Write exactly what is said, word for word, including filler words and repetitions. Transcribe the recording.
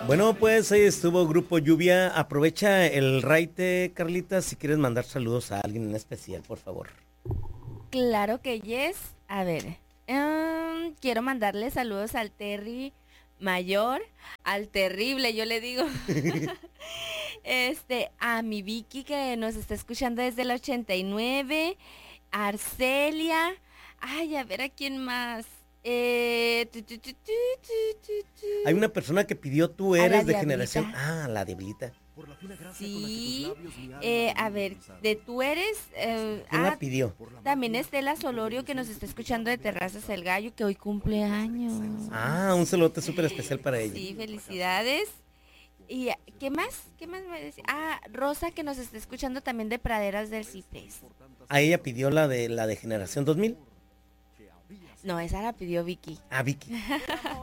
Bueno, pues ahí estuvo Grupo Lluvia. Aprovecha el raite, Carlita, si quieres mandar saludos a alguien en especial, por favor. Claro que yes. A ver, em, quiero mandarle saludos al Terry mayor, al terrible, yo le digo. Este, a mi Vicky que nos está escuchando desde el ochenta y nueve, a Arcelia, ay, a ver a quién más. Eh, tu, tu, tu, tu, tu, tu, Hay tu. una persona que pidió Tú A la eres de generación. Diablita. Ah, la debilita. Sí, eh, a ver, de tú eres, eh, ¿Quién la ah, pidió? también Estela Solorio que nos está escuchando de Terrazas El Gallo, que hoy cumple años. Ah, un saludote súper especial para ella. Sí, felicidades. ¿Y ah, qué más? ¿Qué más me decía? Ah, Rosa que nos está escuchando también de Praderas del Ciprés. A ella pidió la de la de generación dos mil. No, esa la pidió Vicky. Ah, Vicky.